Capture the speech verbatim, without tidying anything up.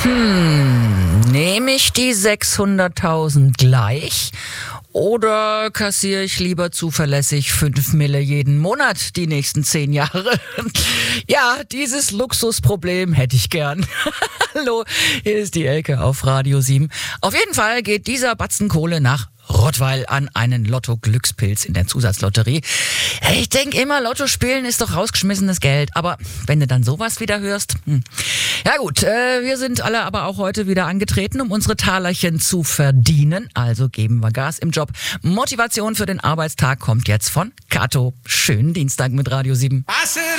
Hm, nehme ich die sechshunderttausend gleich oder kassiere ich lieber zuverlässig fünf Mille jeden Monat die nächsten zehn Jahre? Ja, dieses Luxusproblem hätte ich gern. Hallo, hier ist die Elke auf Radio sieben. Auf jeden Fall geht dieser Batzen Kohle nach Rottweil an einen Lotto-Glückspilz in der Zusatzlotterie. Ich denke immer, Lotto spielen ist doch rausgeschmissenes Geld. Aber wenn du dann sowas wieder hörst... Hm. Ja gut, äh, wir sind alle aber auch heute wieder angetreten, um unsere Talerchen zu verdienen. Also geben wir Gas im Job. Motivation für den Arbeitstag kommt jetzt von Kato. Schönen Dienstag mit Radio sieben.